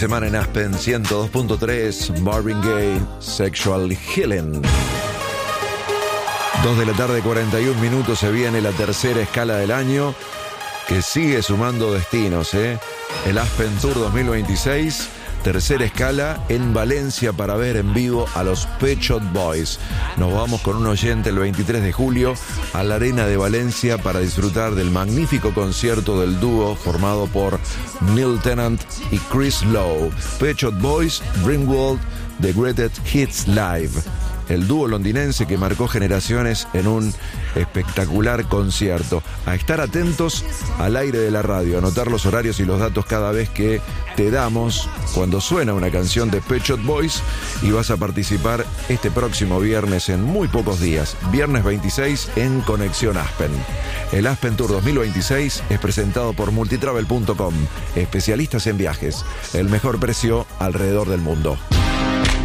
semana en Aspen 102.3, Marvin Gaye, Sexual Healing. 2 de la tarde, 41 minutos, se viene la tercera escala del año, que sigue sumando destinos, El Aspen Tour 2026, tercera escala en Valencia para ver en vivo a los Pet Shop Boys. Nos vamos con un oyente el 23 de julio a la Arena de Valencia para disfrutar del magnífico concierto del dúo formado por Neil Tennant y Chris Lowe. Pet Shop Boys, Dreamworld, The Greatest Hits Live. El dúo londinense que marcó generaciones en un espectacular concierto. A estar atentos al aire de la radio, anotar los horarios y los datos cada vez que te damos cuando suena una canción de Pet Shop Boys, y vas a participar este próximo viernes en muy pocos días, viernes 26 en Conexión Aspen. El Aspen Tour 2026 es presentado por multitravel.com, especialistas en viajes, el mejor precio alrededor del mundo.